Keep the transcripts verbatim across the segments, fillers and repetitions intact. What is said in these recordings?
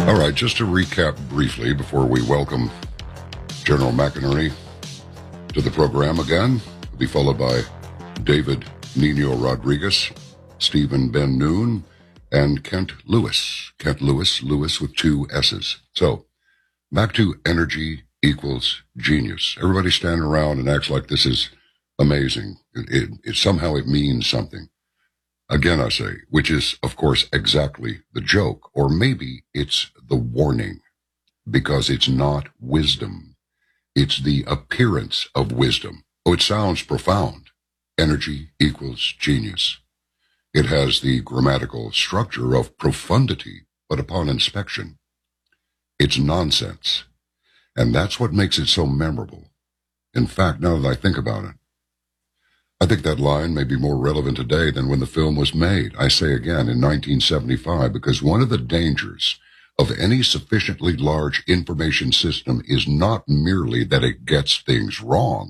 All right, just to recap briefly before we welcome General McInerney to the program again, will be followed by David Nino Rodriguez, Stephen Ben Noon, and Kent Lewis. Kent Lewis, Lewis with two S's. So, back to energy equals genius. Everybody standing around and acts like this is amazing. It, it, it somehow it means something. Again, I say, which is, of course, exactly the joke, or maybe it's the warning, because it's not wisdom. It's the appearance of wisdom. Oh, it sounds profound. Energy equals genius. It has the grammatical structure of profundity, but upon inspection, it's nonsense. And that's what makes it so memorable. In fact, now that I think about it, I think that line may be more relevant today than when the film was made. I say again, in nineteen seventy-five, because one of the dangers of any sufficiently large information system is not merely that it gets things wrong.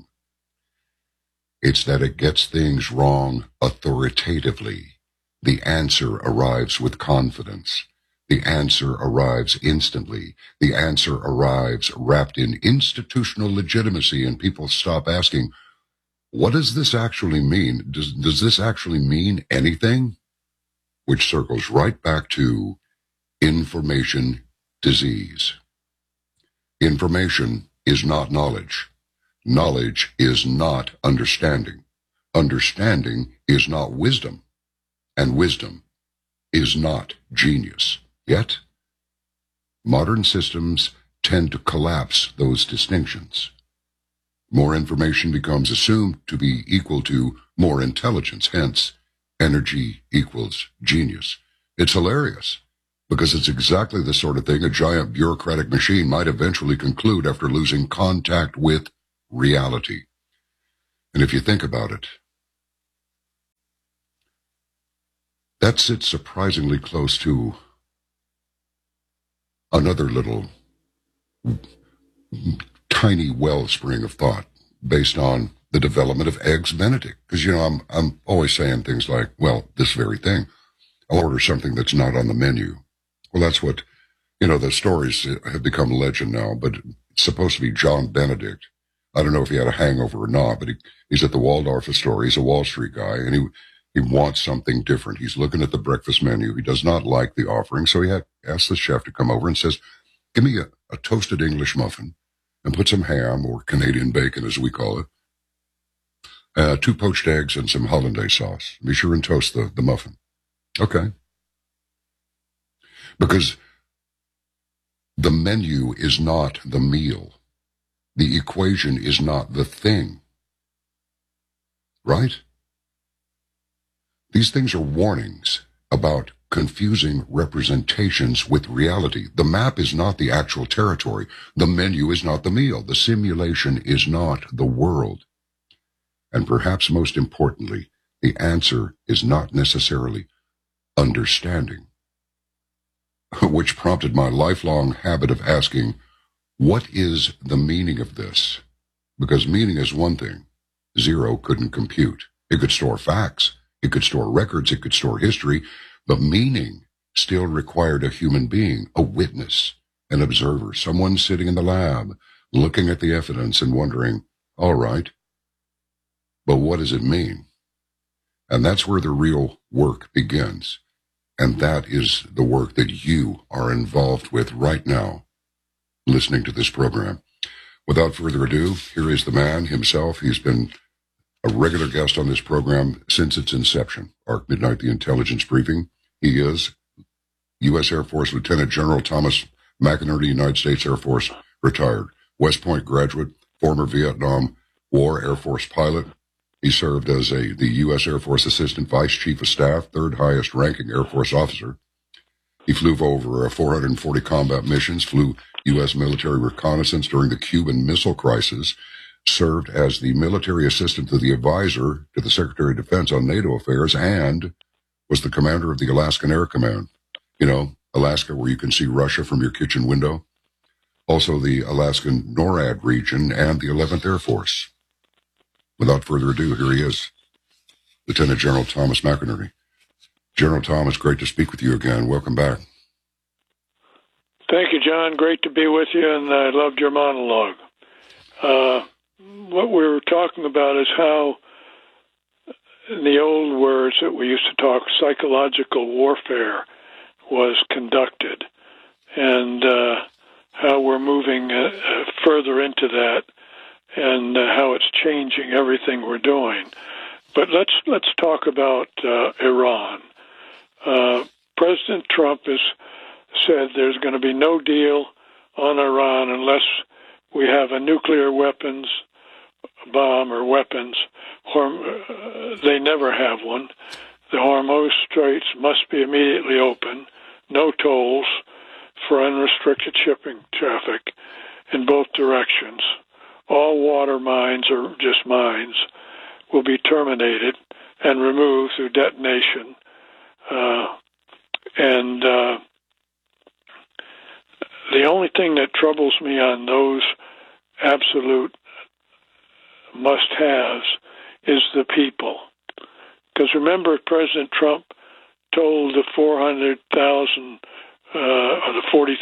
It's that it gets things wrong authoritatively. The answer arrives with confidence. The answer arrives instantly. The answer arrives wrapped in institutional legitimacy, and people stop asking, what does this actually mean? Does, does this actually mean anything? Which circles right back to information disease. Information is not knowledge. Knowledge is not understanding. Understanding is not wisdom. And wisdom is not genius. Yet, modern systems tend to collapse those distinctions. More information becomes assumed to be equal to more intelligence, hence, energy equals genius. It's hilarious, because it's exactly the sort of thing a giant bureaucratic machine might eventually conclude after losing contact with reality. And if you think about it, that sits surprisingly close to another little tiny wellspring of thought based on the development of Eggs Benedict. Because, you know, I'm I'm always saying things like, well, this very thing. I'll order something that's not on the menu. Well, that's what, you know, the stories have become legend now, but it's supposed to be John Benedict. I don't know if he had a hangover or not, but he, he's at the Waldorf Astoria. He's a Wall Street guy, and he he wants something different. He's looking at the breakfast menu. He does not like the offering, so he had, asks the chef to come over and says, give me a, a toasted English muffin, and put some ham, or Canadian bacon as we call it, uh, two poached eggs and some hollandaise sauce. Be sure and toast the, the muffin. Okay. Because the menu is not the meal. The equation is not the thing. Right? These things are warnings about confusing representations with reality. The map is not the actual territory. The menu is not the meal. The simulation is not the world. And perhaps most importantly, the answer is not necessarily understanding, which prompted my lifelong habit of asking, what is the meaning of this? Because meaning is one thing. Zero couldn't compute. It could store facts. It could store records. It could store history. But meaning still required a human being, a witness, an observer, someone sitting in the lab, looking at the evidence and wondering, all right, but what does it mean? And that's where the real work begins. And that is the work that you are involved with right now, listening to this program. Without further ado, here is the man himself. He's been a regular guest on this program since its inception, Arc Midnight, the Intelligence Briefing. He is U S Air Force Lieutenant General Thomas McInerney, United States Air Force, retired. West Point graduate, former Vietnam War Air Force pilot. He served as a the U S Air Force Assistant Vice Chief of Staff, third highest ranking Air Force officer. He flew over four hundred forty combat missions, flew U S military reconnaissance during the Cuban Missile Crisis, served as the military assistant to the advisor to the Secretary of Defense on NATO affairs, and was the commander of the Alaskan Air Command. You know, Alaska, where you can see Russia from your kitchen window. Also the Alaskan NORAD region and the eleventh Air Force. Without further ado, here he is, Lieutenant General Thomas McInerney. General Thomas, great to speak with you again. Welcome back. Thank you, John. Great to be with you, and I loved your monologue. Uh, what we were talking about is how, in the old words that we used to talk, psychological warfare was conducted, and uh, how we're moving uh, further into that, and uh, how it's changing everything we're doing. But let's let's talk about uh, Iran. Uh, President Trump has said there's going to be no deal on Iran unless we have a nuclear weapons bomb or weapons. Horm- they never have one. The Hormuz Straits must be immediately open. No tolls for unrestricted shipping traffic in both directions. All water mines, or just mines, will be terminated and removed through detonation. Uh, and uh, the only thing that troubles me on those absolute must-haves is the people. Because remember, President Trump told the four hundred thousand, uh, or the forty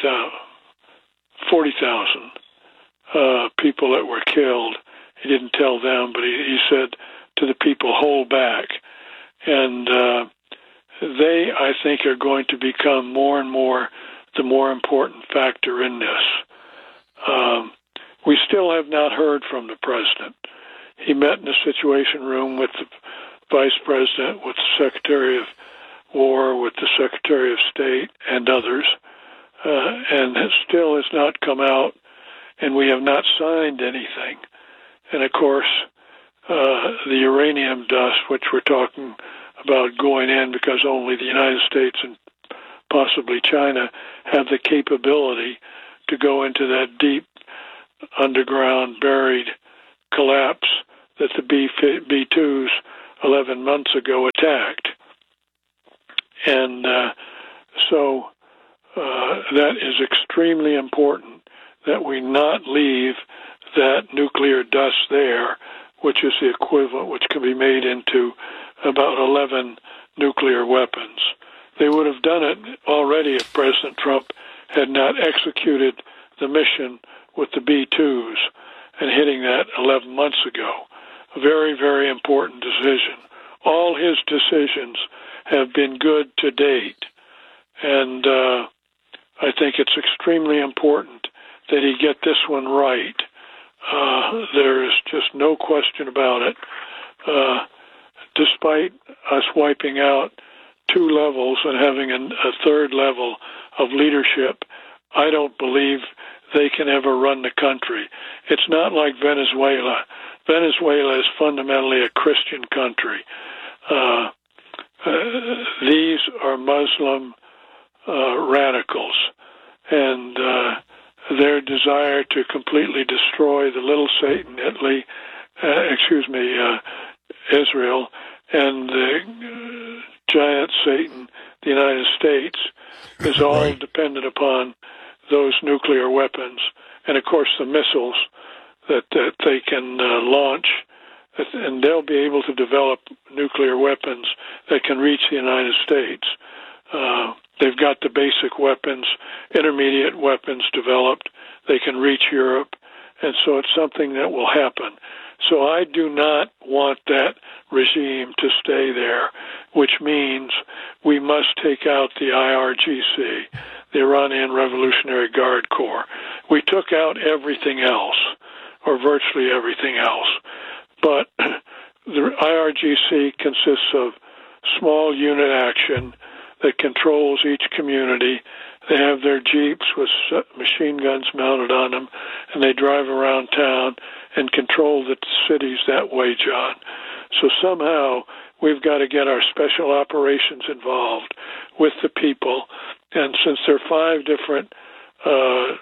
thousand uh, people that were killed, he didn't tell them, but he, he said to the people, hold back. And uh, they, I think, are going to become more and more the more important factor in this. Um, we still have not heard from the president. He met in the Situation Room with the vice president, with the Secretary of War, with the Secretary of State, and others, uh, and it still has not come out, and we have not signed anything. And, of course, uh, the uranium dust, which we're talking about going in because only the United States and possibly China have the capability to go into that deep underground buried collapse that the B twos eleven months ago attacked. And uh, so uh, that is extremely important that we not leave that nuclear dust there, which is the equivalent, which can be made into about eleven nuclear weapons. They would have done it already if President Trump had not executed the mission with the B twos and hitting that eleven months ago. A very, very important decision. All his decisions have been good to date, and uh, I think it's extremely important that he get this one right. Uh, there is just no question about it. Uh, despite us wiping out two levels and having a, a third level of leadership, I don't believe they can ever run the country. It's not like Venezuela. Venezuela is fundamentally a Christian country. Uh, uh, these are Muslim uh, radicals, and uh, their desire to completely destroy the little Satan, Italy, uh, excuse me, uh, Israel, and the uh, giant Satan, the United States, is all right. Dependent upon those nuclear weapons, and of course the missiles that, that they can uh, launch, and they'll be able to develop nuclear weapons that can reach the United States. Uh, they've got the basic weapons, intermediate weapons developed. They can reach Europe, and so it's something that will happen. So I do not want that regime to stay there, which means we must take out the I R G C, the Iranian Revolutionary Guard Corps. We took out everything else, or virtually everything else. But the I R G C consists of small unit action that controls each community. They have their jeeps with machine guns mounted on them, and they drive around town and control the cities that way, John. So somehow we've got to get our special operations involved with the people. And since there are five different uh,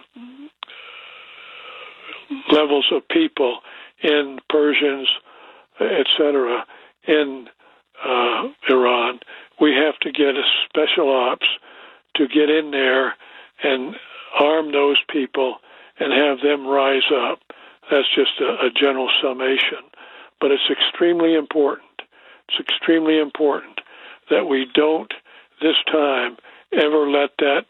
levels of people in Persians, et cetera, in uh, Iran, we have to get a special ops to get in there and arm those people and have them rise up. That's just a, a general summation. But it's extremely important. It's extremely important that we don't, this time, ever let that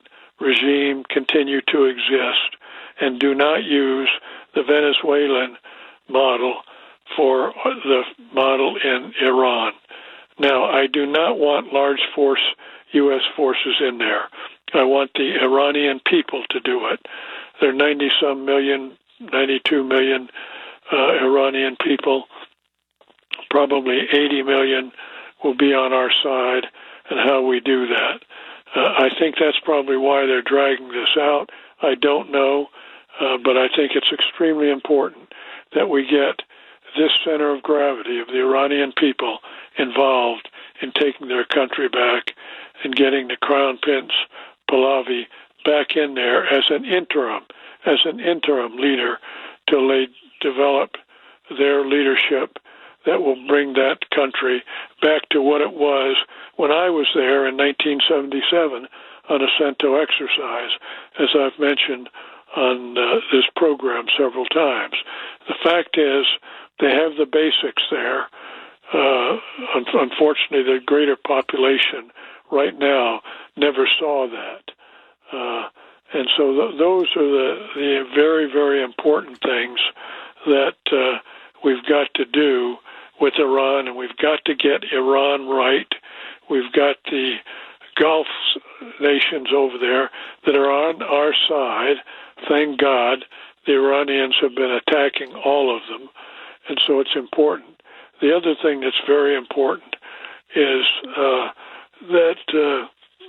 regime continue to exist, and do not use the Venezuelan model for the model in Iran. Now, I do not want large force U S forces in there. I want the Iranian people to do it. There are ninety-some million, ninety-two million uh, Iranian people. Probably eighty million will be on our side, and how we do that. Uh, I think that's probably why they're dragging this out. I don't know, uh, but I think it's extremely important that we get this center of gravity of the Iranian people involved in taking their country back and getting the Crown Prince Pahlavi back in there as an interim, as an interim leader till they develop their leadership that will bring that country back to what it was when I was there in nineteen seventy-seven on a CENTO exercise, as I've mentioned on uh, this program several times. The fact is, they have the basics there. Uh, un- unfortunately, the greater population right now never saw that. Uh, and so th- those are the, the very, very important things that uh, we've got to do with Iran, and we've got to get Iran right. We've got the Gulf nations over there that are on our side. Thank God the Iranians have been attacking all of them, and so it's important. The other thing that's very important is uh, that uh,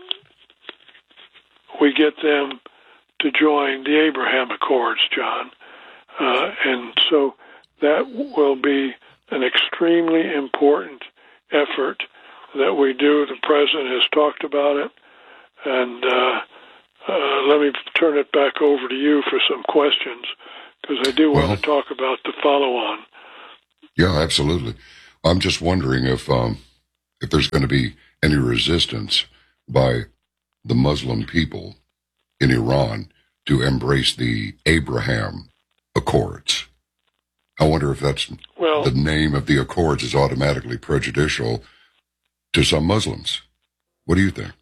we get them to join the Abraham Accords, John. Uh, and so that will be an extremely important effort that we do. The president has talked about it. And uh, uh, let me turn it back over to you for some questions, because I do well, want to talk about the follow-on. Yeah, absolutely. I'm just wondering if um, if there's going to be any resistance by the Muslim people in Iran to embrace the Abraham Accords. I wonder if that's well, the name of the Accords is automatically prejudicial to some Muslims. What do you think?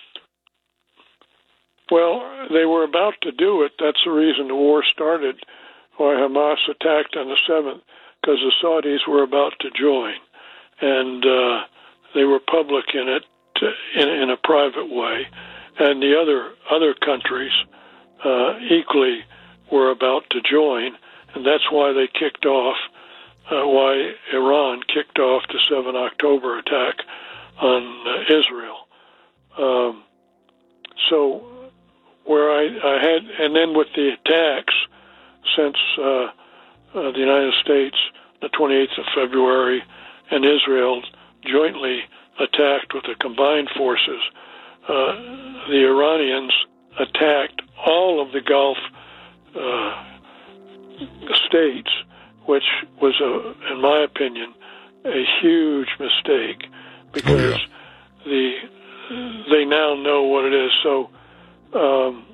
Well, they were about to do it. That's the reason the war started, why Hamas attacked on the seventh, because the Saudis were about to join. And uh, they were public in it to, in, in a private way. And the other other countries uh, equally were about to join. And that's why they kicked off, uh, why Iran kicked off the seventh of October attack on uh, Israel. Um, so where I, I had, and then with the attacks since uh, uh, the United States, the twenty-eighth of February, and Israel jointly attacked with the combined forces, uh, the Iranians attacked all of the Gulf uh, states, which was, a, in my opinion, a huge mistake, because oh, yeah. the they now know what it is. So um,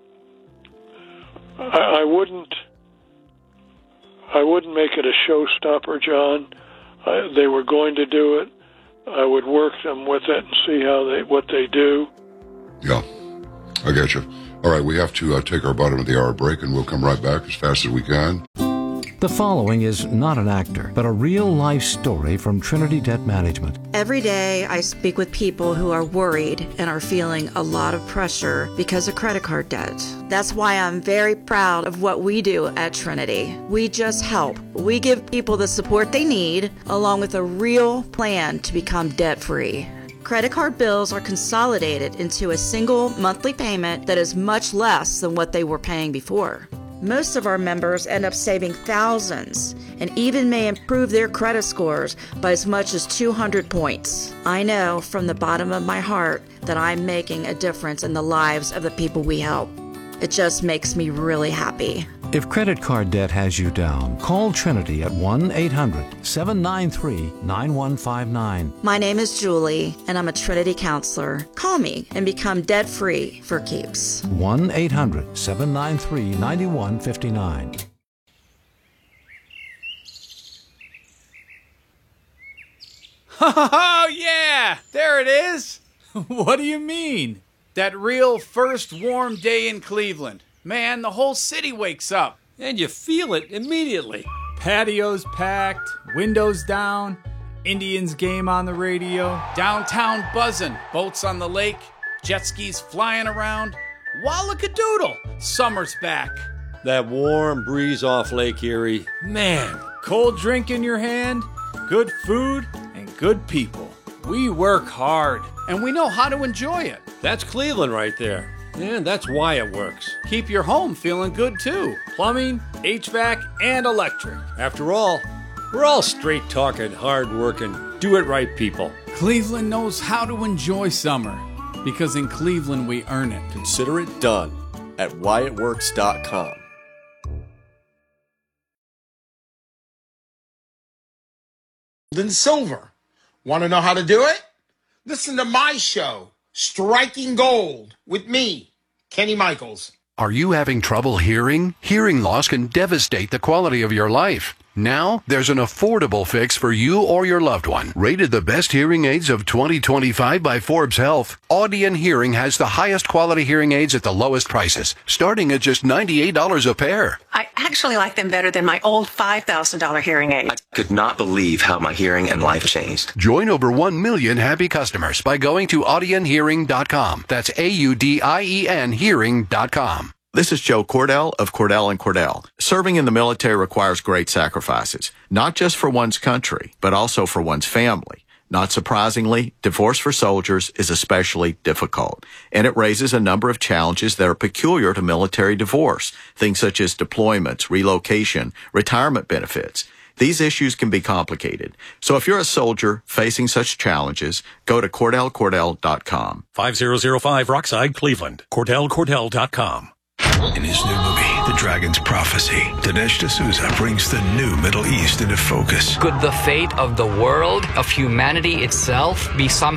I, I wouldn't I wouldn't make it a showstopper, John. I, they were going to do it. I would work them with it and see how they what they do. Yeah, I get you. All right, we have to uh, take our bottom of the hour break, and we'll come right back as fast as we can. The following is not an actor, but a real-life story from Trinity Debt Management. Every day I speak with people who are worried and are feeling a lot of pressure because of credit card debt. That's why I'm very proud of what we do at Trinity. We just help. We give people the support they need, along with a real plan to become debt-free. Credit card bills are consolidated into a single monthly payment that is much less than what they were paying before. Most of our members end up saving thousands and even may improve their credit scores by as much as two hundred points. I know from the bottom of my heart that I'm making a difference in the lives of the people we help. It just makes me really happy. If credit card debt has you down, call Trinity at one eight hundred seven nine three nine one five nine. My name is Julie, and I'm a Trinity counselor. Call me and become debt-free for keeps. one eight hundred seven nine three nine one five nine. Oh, yeah! There it is! What do you mean? That real first warm day in Cleveland. Man, the whole city wakes up. And you feel it immediately. Patios packed, windows down, Indians game on the radio. Downtown buzzing, boats on the lake, jet skis flying around. Wallakadoodle, summer's back. That warm breeze off Lake Erie. Man. Cold drink in your hand, good food, and good people. We work hard. And we know how to enjoy it. That's Cleveland right there. And that's why it works. Keep your home feeling good, too. Plumbing, H V A C, and electric. After all, we're all straight-talking, hard-working, do-it-right people. Cleveland knows how to enjoy summer, because in Cleveland we earn it. Consider it done at why it works dot com. Gold and silver. Want to know how to do it? Listen to my show, Striking Gold, with me, Kenny Michaels. Are you having trouble hearing? Hearing loss can devastate the quality of your life. Now, there's an affordable fix for you or your loved one. Rated the best hearing aids of twenty twenty-five by Forbes Health, Audion Hearing has the highest quality hearing aids at the lowest prices, starting at just ninety-eight dollars a pair. I actually like them better than my old five thousand dollars hearing aid. I could not believe how my hearing and life changed. Join over one million happy customers by going to audion hearing dot com. That's A U D I E N hearing dot com. This is Joe Cordell of Cordell and Cordell. Serving in the military requires great sacrifices, not just for one's country, but also for one's family. Not surprisingly, divorce for soldiers is especially difficult, and it raises a number of challenges that are peculiar to military divorce, things such as deployments, relocation, retirement benefits. These issues can be complicated. So if you're a soldier facing such challenges, go to cordell cordell dot com. five zero zero five Rockside, Cleveland. cordell cordell dot com. In his new movie, The Dragon's Prophecy, Dinesh D'Souza brings the new Middle East into focus. Could the fate of the world, of humanity itself, be somehow